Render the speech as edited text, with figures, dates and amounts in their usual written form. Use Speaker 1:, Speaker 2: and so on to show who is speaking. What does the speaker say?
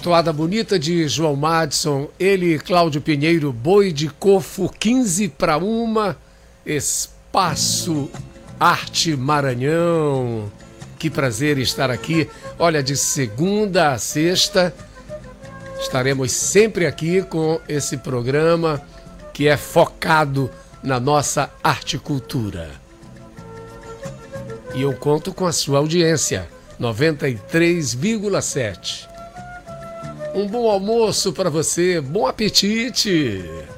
Speaker 1: Toada bonita de João Madison, ele, Cláudio Pinheiro, Boi de Cofo, 15 para 1, Espaço Arte Maranhão. Que prazer estar aqui. Olha, de segunda a sexta, estaremos sempre aqui com esse programa que é focado na nossa arte e cultura. E eu conto com a sua audiência, 93,7. Um bom almoço para você, bom apetite!